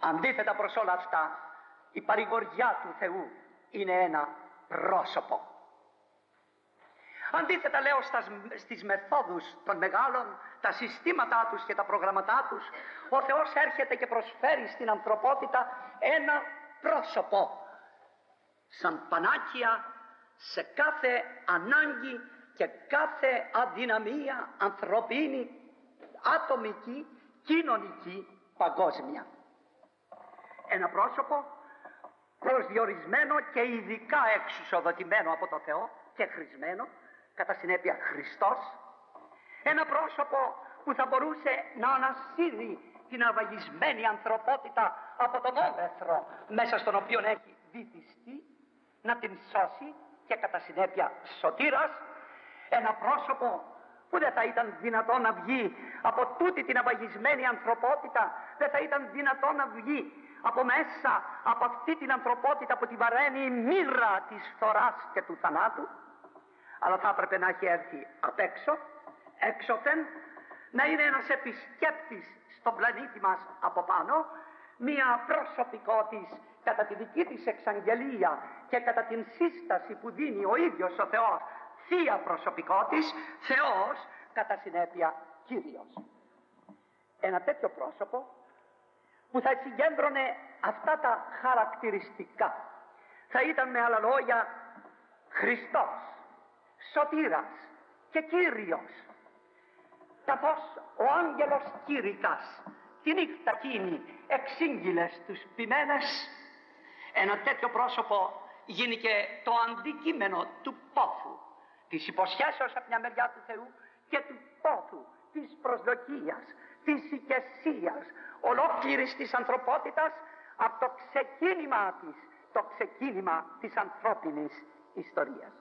Αντίθετα προς όλα αυτά, η παρηγοριά του Θεού είναι ένα πρόσωπο. Αντίθετα, λέω, στις μεθόδους των μεγάλων, τα συστήματά τους και τα προγραμματά τους, ο Θεός έρχεται και προσφέρει στην ανθρωπότητα ένα πρόσωπο, σαν πανάκια σε κάθε ανάγκη και κάθε αδυναμία ανθρωπίνη, ατομική, κοινωνική, παγκόσμια. Ένα πρόσωπο προσδιορισμένο και ειδικά εξουσιοδοτημένο από το Θεό και χρησμένο, κατά συνέπεια Χριστός. Ένα πρόσωπο που θα μπορούσε να ανασύρει την αβαγισμένη ανθρωπότητα από τον όλεθρο μέσα στον οποίο έχει βυθιστεί, να την σώσει και κατά συνέπεια σωτήρας. Ένα πρόσωπο που δεν θα ήταν δυνατό να βγει από τούτη την αβαγισμένη ανθρωπότητα, δεν θα ήταν δυνατό να βγει από μέσα από αυτή την ανθρωπότητα που τη βαραίνει η μοίρα της φθοράς και του θανάτου, αλλά θα έπρεπε να έχει έρθει απ' έξω, έξωθεν, να είναι ένας επισκέπτης στον πλανήτη μας από πάνω, μια προσωπικότης κατά τη δική της εξαγγελία και κατά την σύσταση που δίνει ο ίδιος ο Θεός, θεία προσωπικότης, Θεός, κατά συνέπεια Κύριος. Ένα τέτοιο πρόσωπο που θα συγκέντρωνε αυτά τα χαρακτηριστικά, θα ήταν με άλλα λόγια Χριστός, σωτήρας και Κύριος, καθώς ο άγγελος Κήρυκας τη νύχτα εκείνη εξήγηλε τους ποιμένες. Ένα τέτοιο πρόσωπο γίνει και το αντικείμενο του πόθου, της υποσχέσεως από μια μεριά του Θεού και του πόθου, της προσδοκίας, της οικεσίας ολόκληρης της ανθρωπότητας από το ξεκίνημά της, το ξεκίνημα της ανθρώπινης ιστορίας.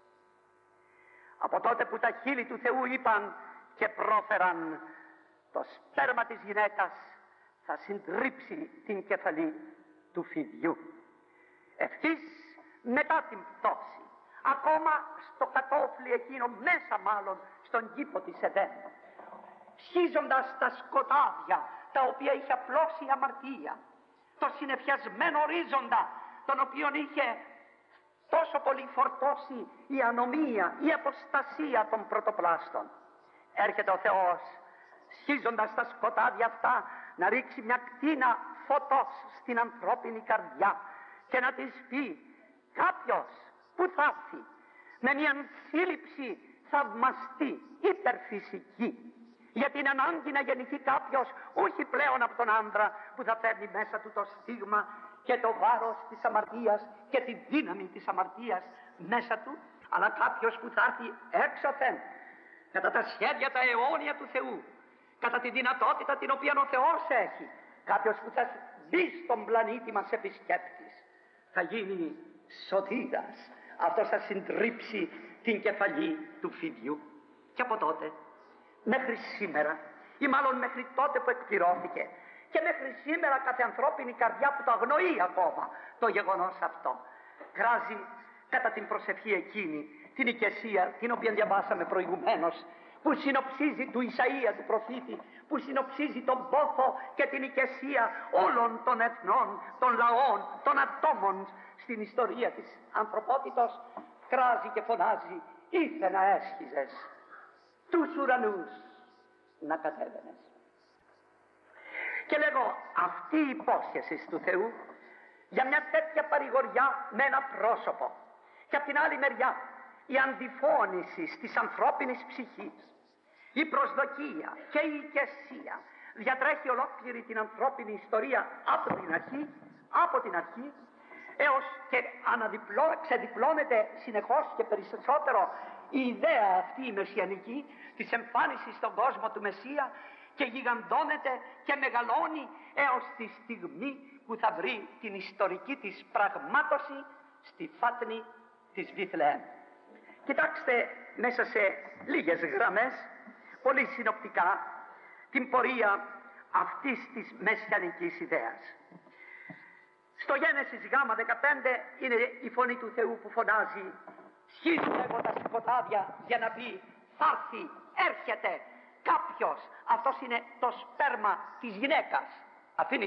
Από τότε που τα χείλη του Θεού είπαν και πρόφεραν, το σπέρμα της γυναίκας θα συντρίψει την κεφαλή του φιδιού. Ευθύς μετά την πτώση, ακόμα στο κατόφλι εκείνο, μέσα μάλλον στον κήπο της Εδέμ, σχίζοντας τα σκοτάδια τα οποία είχε απλώσει η αμαρτία, το συνεφιασμένο ορίζοντα τον οποίον είχε τόσο πολύ φορτώσει η ανομία, η αποστασία των πρωτοπλάστων, έρχεται ο Θεός σχίζοντας τα σκοτάδια αυτά να ρίξει μια κτίνα φωτός στην ανθρώπινη καρδιά και να της πει κάποιος που θα έρθει με μια σύλληψη θαυμαστή, υπερφυσική, για την ανάγκη να γεννηθεί κάποιος όχι πλέον από τον άντρα που θα φέρνει μέσα του το στίγμα και το βάρος της αμαρτίας και τη δύναμη της αμαρτίας μέσα του, αλλά κάποιος που θα έρθει έξωθεν κατά τα σχέδια τα αιώνια του Θεού, κατά τη δυνατότητα την οποία ο Θεός έχει, κάποιος που θα μπει στον πλανήτη μας επισκέπτης, θα γίνει σωτήρας, αυτός θα συντρίψει την κεφαλή του φιδιού. Και από τότε μέχρι σήμερα, ή μάλλον μέχρι τότε που εκπληρώθηκε, και μέχρι σήμερα κάθε ανθρώπινη καρδιά που το αγνοεί ακόμα το γεγονός αυτό, κράζει κατά την προσευχή εκείνη, την οικεσία την οποία διαβάσαμε προηγουμένως, που συνοψίζει του Ισαΐα του προφήτη, που συνοψίζει τον πόθο και την οικεσία όλων των εθνών, των λαών, των ατόμων στην ιστορία της ανθρωπότητος, κράζει και φωνάζει, ήθε να έσχιζες τους ουρανούς να κατέβαινες. Και λέγω, αυτή η υπόσχεση του Θεού για μια τέτοια παρηγοριά με ένα πρόσωπο, και απ' την άλλη μεριά η αντιφώνηση της ανθρώπινης ψυχής, η προσδοκία και η οικεσία διατρέχει ολόκληρη την ανθρώπινη ιστορία από την αρχή έως και ξεδιπλώνεται συνεχώς και περισσότερο η ιδέα αυτή η μεσιανική της εμφάνισης στον κόσμο του Μεσσία και γιγαντώνεται και μεγαλώνει έως τη στιγμή που θα βρει την ιστορική της πραγμάτωση στη φάτνη της Βιθλεέμ. Κοιτάξτε μέσα σε λίγες γραμμές, πολύ συνοπτικά, την πορεία αυτής της μεσιανικής ιδέας. Στο Γένεσης Γ 15 είναι η φωνή του Θεού που φωνάζει, σχίζει λέγω τα σκοτάδια για να πει θα έρθει, έρχεται κάποιος. Αυτός είναι το σπέρμα της γυναίκας. Αφήνει